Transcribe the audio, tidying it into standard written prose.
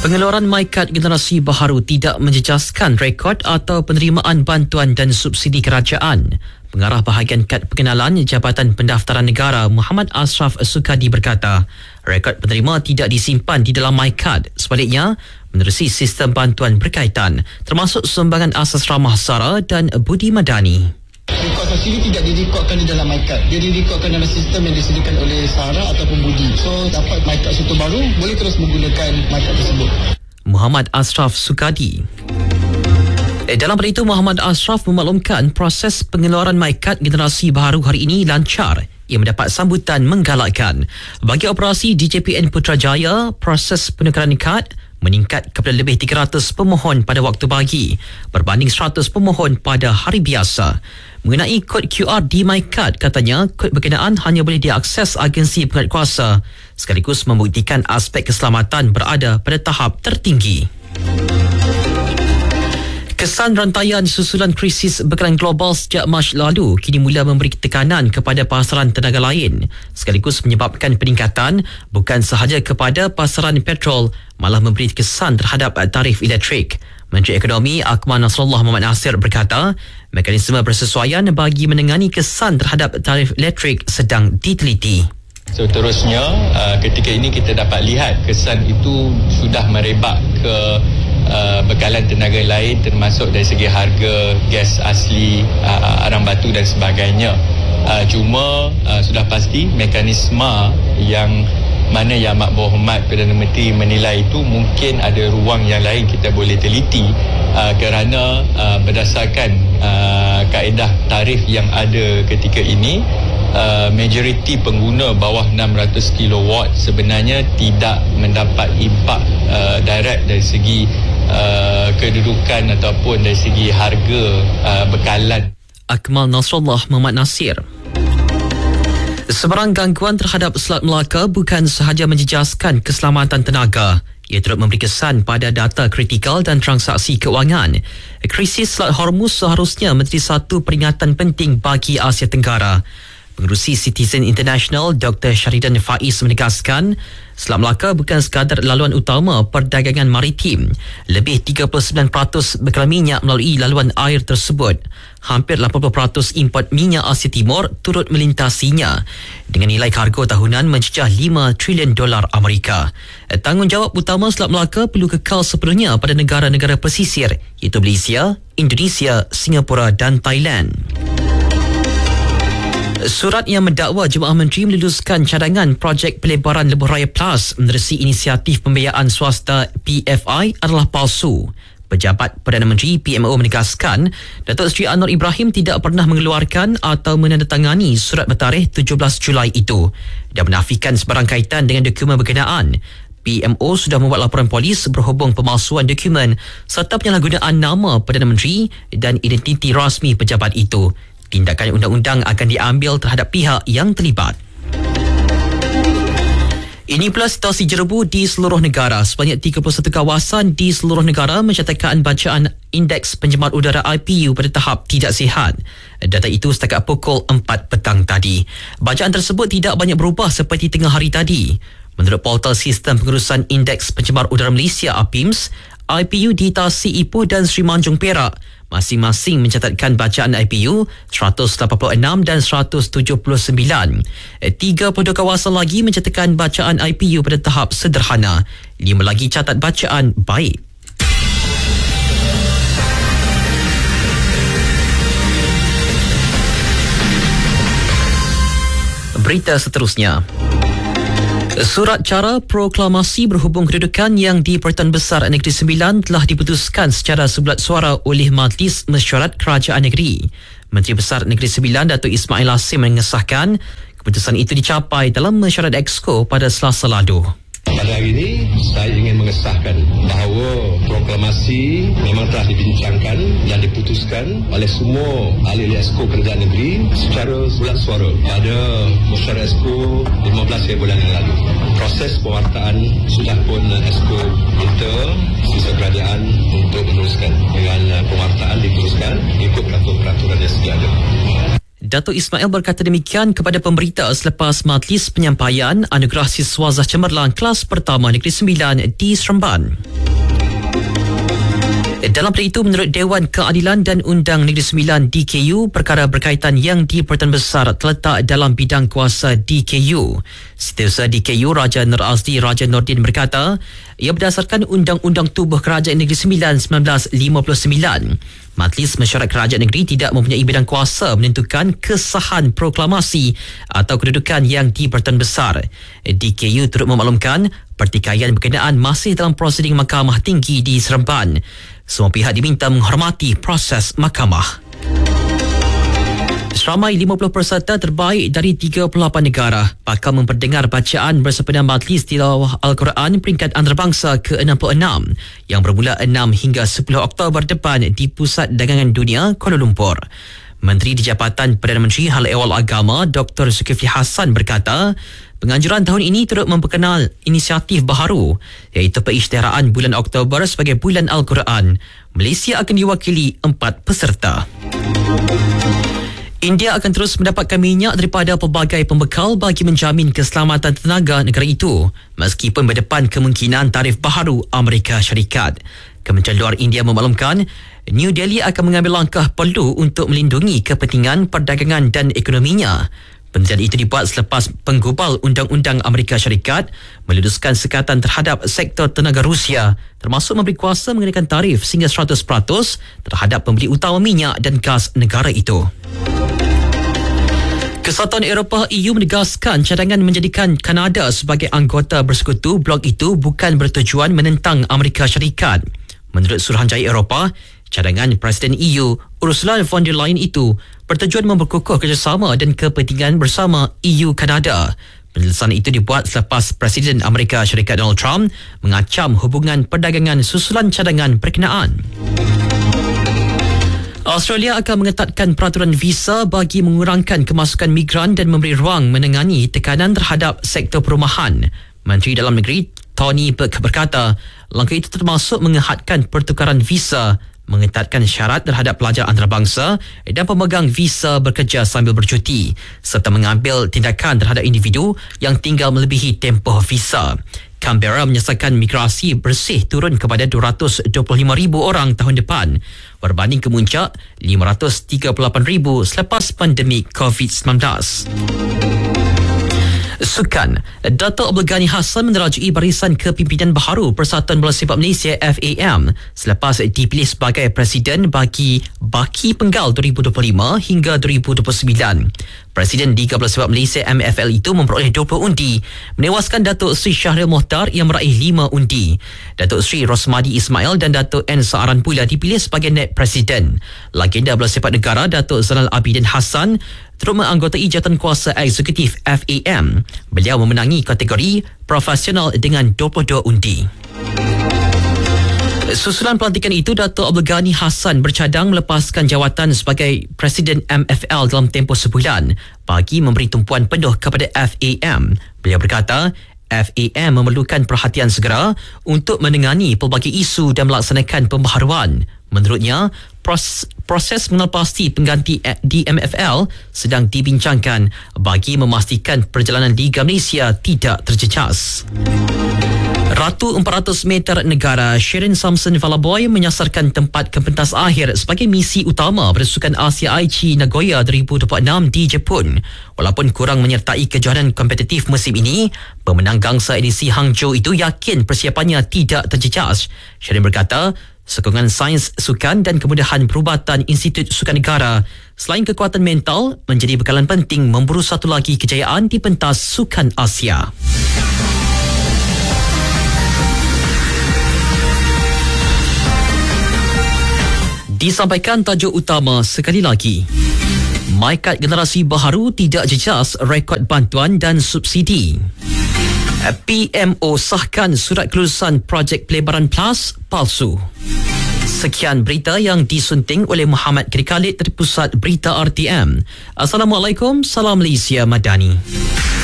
Pengeluaran MyKad generasi baharu tidak menjejaskan rekod atau penerimaan bantuan dan subsidi kerajaan. Pengarah bahagian kad pengenalan Jabatan Pendaftaran Negara Muhammad Ashraf Sukadi berkata, rekod penerima tidak disimpan di dalam MyKad. Sebaliknya, menerusi sistem bantuan berkaitan, termasuk sumbangan asas ramah sara dan budi madani. Rekod subsidi tidak direkodkan di dalam MyKad. Dia direkodkan dalam sistem yang disediakan oleh SARA ataupun budi. So, dapat MyKad Sutu baru, boleh terus menggunakan MyKad tersebut. Muhammad Ashraf Sukadi. Dalam pada itu, Muhammad Ashraf memaklumkan proses pengeluaran MyKad generasi baharu hari ini lancar. Ia mendapat sambutan menggalakkan. Bagi operasi DJPN Putrajaya, proses penukaran kad meningkat kepada lebih 300 pemohon pada waktu pagi berbanding 100 pemohon pada hari biasa. Mengenai kod QR di MyKad, katanya kod berkenaan hanya boleh diakses agensi penguatkuasa sekaligus membuktikan aspek keselamatan berada pada tahap tertinggi. Kesan rantaian susulan krisis bekalan global sejak Mac lalu kini mula memberi tekanan kepada pasaran tenaga lain sekaligus menyebabkan peningkatan bukan sahaja kepada pasaran petrol, malah memberi kesan terhadap tarif elektrik. Menteri Ekonomi Akmal Nasrullah Muhammad Nasir berkata, mekanisme bersesuaian bagi menangani kesan terhadap tarif elektrik sedang diteliti. Seterusnya, ketika ini kita dapat lihat kesan itu sudah merebak ke bekalan tenaga lain termasuk dari segi harga gas asli, arang batu dan sebagainya. Cuma sudah pasti mekanisme yang mana Yang Amat Berhormat Perdana Menteri menilai itu mungkin ada ruang yang lain kita boleh teliti kerana berdasarkan kaedah tarif yang ada ketika ini, majoriti pengguna bawah 600 kW sebenarnya tidak mendapat impak direct dari segi kedudukan ataupun dari segi harga bekalan. Akmal Nasrullah Muhammad Nasir. Sebarang gangguan terhadap Selat Melaka bukan sahaja menjejaskan keselamatan tenaga, ia turut memberi kesan pada data kritikal dan transaksi keuangan. Krisis Selat Hormuz seharusnya menjadi satu peringatan penting bagi Asia Tenggara. Pengerusi Citizen International Dr. Sharidan Faiz menegaskan, Selat Melaka bukan sekadar laluan utama perdagangan maritim. Lebih 39% bekalan minyak melalui laluan air tersebut. Hampir 80% import minyak Asia Timur turut melintasinya dengan nilai kargo tahunan mencecah $5 trilion Amerika. Tanggungjawab utama Selat Melaka perlu kekal sepenuhnya pada negara-negara pesisir iaitu Malaysia, Indonesia, Singapura dan Thailand. Surat yang mendakwa Jemaah Menteri meluluskan cadangan projek pelebaran Lebuh Raya Plus menerusi inisiatif pembiayaan swasta PFI adalah palsu. Pejabat Perdana Menteri PMO menegaskan Datuk Seri Anwar Ibrahim tidak pernah mengeluarkan atau menandatangani surat bertarikh 17 Julai itu dan menafikan sebarang kaitan dengan dokumen berkenaan. PMO sudah membuat laporan polis berhubung pemalsuan dokumen serta penyalahgunaan nama Perdana Menteri dan identiti rasmi pejabat itu. Tindakan undang-undang akan diambil terhadap pihak yang terlibat. Ini pula situasi jerebu di seluruh negara. Sebanyak 31 kawasan di seluruh negara mencatatkan bacaan indeks pencemar udara IPU pada tahap tidak sihat. Data itu setakat pukul 4 petang tadi. Bacaan tersebut tidak banyak berubah seperti tengah hari tadi. Menurut portal sistem pengurusan indeks pencemar udara Malaysia APIMS, IPU di Tasik Ipoh dan Sri Manjung Perak masing-masing mencatatkan bacaan IPU 186 dan 179. 32 kawasan lagi mencatatkan bacaan IPU pada tahap sederhana. 5 lagi catat bacaan baik. Berita seterusnya. Surat cara proklamasi berhubung kedudukan yang di Pertuan Besar Negeri Sembilan telah diputuskan secara sebulat suara oleh Majlis Mesyuarat Kerajaan Negeri. Menteri Besar Negeri Sembilan Datuk Ismail Hasim mengesahkan keputusan itu dicapai dalam mesyuarat Exco pada Selasa lalu. Pada hari ini, saya ingin mengesahkan bahawa proklamasi memang telah dibincangkan dan diputuskan oleh semua ahli Exco Kerajaan Negeri secara bulat suara pada mesyuarat Exco 15 bulan yang lalu. Proses pewartaan sudah pun Exco minta sisa kerajaan untuk meneruskan dengan pewartaan diteruskan ikut peraturan yang sedia ada. Datuk Ismail berkata demikian kepada pemberita selepas majlis penyampaian Anugerah Siswa Zah Cemerlang kelas pertama Negeri Sembilan di Seremban. Dalam pada itu, menurut Dewan Keadilan dan Undang Negeri Sembilan DKU, perkara berkaitan yang di Pertuan Besar terletak dalam bidang kuasa DKU. Setiausaha DKU Raja Nur Azli Raja Nordin berkata, ia berdasarkan Undang-Undang Tubuh Kerajaan Negeri Sembilan 1959. Majlis Mesyuarat Kerajaan Negeri tidak mempunyai bidang kuasa menentukan kesahan proklamasi atau kedudukan yang di Pertuan Besar. DKU turut memaklumkan pertikaian berkenaan masih dalam prosiding Mahkamah Tinggi di Seremban. Semua pihak diminta menghormati proses mahkamah. Seramai 50 peserta terbaik dari 38 negara bakal memperdengar bacaan bersempena Majlis Tilawah Al-Quran peringkat antarabangsa ke-66 yang bermula 6 hingga 10 Oktober depan di Pusat Dagangan Dunia, Kuala Lumpur. Menteri di Jabatan Perdana Menteri Hal Ehwal Agama Dr. Zulkifli Hassan berkata, penganjuran tahun ini turut memperkenal inisiatif baharu iaitu pengisytiharaan bulan Oktober sebagai Bulan Al-Quran. Malaysia akan diwakili 4 peserta. India akan terus mendapatkan minyak daripada pelbagai pembekal bagi menjamin keselamatan tenaga negara itu meskipun berdepan kemungkinan tarif baharu Amerika Syarikat. Kementerian Luar India memaklumkan New Delhi akan mengambil langkah perlu untuk melindungi kepentingan perdagangan dan ekonominya. Penelitian itu dibuat selepas penggubal Undang-Undang Amerika Syarikat meluluskan sekatan terhadap sektor tenaga Rusia termasuk memberi kuasa mengenakan tarif sehingga 100% terhadap pembeli utama minyak dan gas negara itu. Kesatuan Eropah EU menegaskan cadangan menjadikan Kanada sebagai anggota bersekutu blok itu bukan bertujuan menentang Amerika Syarikat. Menurut Suruhanjaya Eropah, cadangan Presiden EU Ursula von der Leyen itu bertujuan memperkukuh kerjasama dan kepentingan bersama EU-Kanada. Penjelasan itu dibuat selepas Presiden Amerika Syarikat Donald Trump mengacam hubungan perdagangan susulan cadangan berkenaan. Australia akan mengetatkan peraturan visa bagi mengurangkan kemasukan migran dan memberi ruang menangani tekanan terhadap sektor perumahan. Menteri Dalam Negeri Tony Burke berkata, langkah itu termasuk menghadkan pertukaran visa, mengetatkan syarat terhadap pelajar antarabangsa dan pemegang visa bekerja sambil bercuti, serta mengambil tindakan terhadap individu yang tinggal melebihi tempoh visa. Canberra menyasarkan migrasi bersih turun kepada 225,000 orang tahun depan berbanding kemuncak 538,000 selepas pandemik COVID-19. Sukan, Dato' Abdul Ghani Hassan menerajui barisan kepimpinan baharu Persatuan Bola Sepak Malaysia FAM selepas dipilih sebagai Presiden bagi Baki Penggal 2025 hingga 2029. Presiden Liga Bola Sepak Malaysia MFL itu memperoleh 20 undi, menewaskan Datuk Seri Syahril Mohtar yang meraih 5 undi. Datuk Seri Rosmadi Ismail dan Datuk N. Saaran pula dipilih sebagai Naib Presiden. Legenda bola sepak negara Datuk Zainal Abidin Hassan turut menganggotai jawatan kuasa eksekutif FAM. Beliau memenangi kategori profesional dengan 22 undi. Susulan pelantikan itu, Dato' Abdul Ghani Hassan bercadang melepaskan jawatan sebagai Presiden MFL dalam tempoh sebulan bagi memberi tumpuan penuh kepada FAM. Beliau berkata, FAM memerlukan perhatian segera untuk menangani pelbagai isu dan melaksanakan pembaharuan. Menurutnya, proses mengenal pasti pengganti di MFL sedang dibincangkan bagi memastikan perjalanan Liga Malaysia tidak terjejas. Ratu 400 meter negara Shirin Samson Valaboy menyasarkan tempat kepentas akhir sebagai misi utama pada Sukan Asia Aichi Nagoya 2026 di Jepun. Walaupun kurang menyertai kejohanan kompetitif musim ini, pemenang gangsa edisi Hangzhou itu yakin persiapannya tidak terjejas. Shirin berkata, sokongan sains sukan dan kemudahan perubatan Institut Sukan Negara selain kekuatan mental menjadi bekalan penting memburu satu lagi kejayaan di pentas Sukan Asia. Disampaikan tajuk utama sekali lagi. MyKad generasi baharu tidak jejas rekod bantuan dan subsidi. PMO sahkan surat kelulusan projek pelebaran PLAS palsu. Sekian berita yang disunting oleh Muhammad Khalid dari Pusat Berita RTM. Assalamualaikum, salam Malaysia Madani.